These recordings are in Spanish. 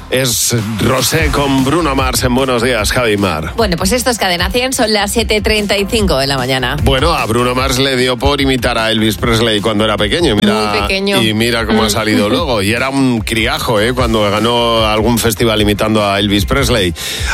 Es Rosé con Bruno Mars en Buenos Días, Javi Mar. Bueno, pues esto es Cadena 100, son las 7:35 de la mañana. Bueno, a Bruno Mars le dio por imitar a Elvis Presley cuando era pequeño. Muy pequeño. Y mira cómo ha salido luego. Y era un criajo, cuando ganó algún festival imitando a Elvis Presley.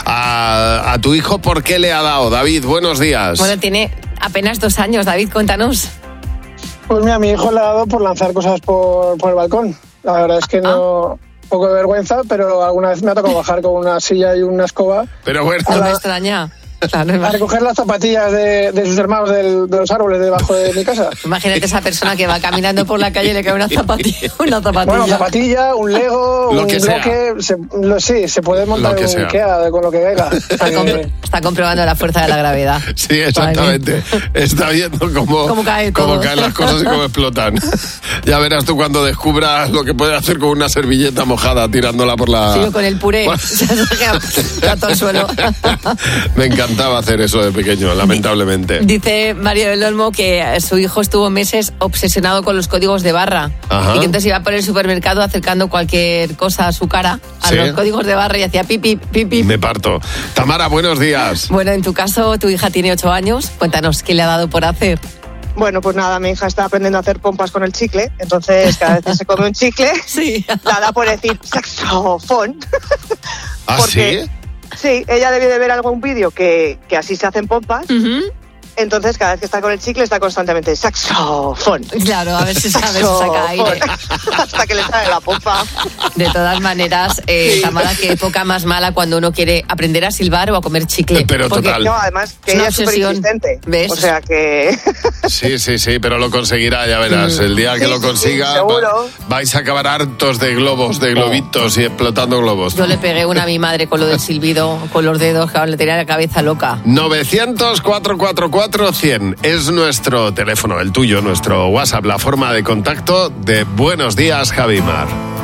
A tu hijo, ¿por qué le ha dado? David, buenos días. Bueno, tiene apenas 2 años. David, cuéntanos. Pues mira, a mi hijo le ha dado por lanzar cosas por el balcón. La verdad es que no... Un poco de vergüenza, pero alguna vez me ha tocado bajar con una silla y una escoba. Pero bueno... No me extraña. A recoger las zapatillas de sus hermanos de los árboles debajo de mi casa. Imagínate esa persona que va caminando por la calle y le cae una zapatilla. Bueno, zapatilla, un Lego, un bloque. Se puede montar un Ikea con lo que caiga. Está comprobando la fuerza de la gravedad. Sí, exactamente. Está viendo cómo caen las cosas y cómo explotan. Ya verás tú cuando descubras lo que puede hacer con una servilleta mojada tirándola por la... Sigo con el puré. Está todo el suelo. Me encantaba hacer eso de pequeño, lamentablemente. Dice Mario del Olmo que su hijo estuvo meses obsesionado con los códigos de barra. Ajá. Y que entonces iba por el supermercado acercando cualquier cosa a su cara, a los códigos de barra, y hacía pipi, pipi. Me parto. Tamara, buenos días. Bueno, en tu caso, tu hija tiene 8 años. Cuéntanos, ¿qué le ha dado por hacer? Bueno, pues nada, mi hija está aprendiendo a hacer pompas con el chicle, entonces cada vez que se come un chicle, la da por decir saxofón. ¿Ah, porque, sí, ella debió de ver algún vídeo que así se hacen pompas. Uh-huh. Entonces, cada vez que está con el chicle, está constantemente saxofón. Claro, a ver si sabe, saca aire. Hasta que le sale la pompa. De todas maneras, Tamara, qué época más mala cuando uno quiere aprender a silbar o a comer chicle. Pero porque, total. No, además, que ella es súper insistente. ¿Ves? O sea que... Sí, pero lo conseguirá, ya verás. El día que lo consiga, vais a acabar hartos de globos, de globitos y explotando globos. Yo le pegué una a mi madre con lo del silbido, con los dedos, que le tenía la cabeza loca. 900-444-100 es nuestro teléfono, el tuyo, nuestro WhatsApp, la forma de contacto de Buenos Días, Javi Mar.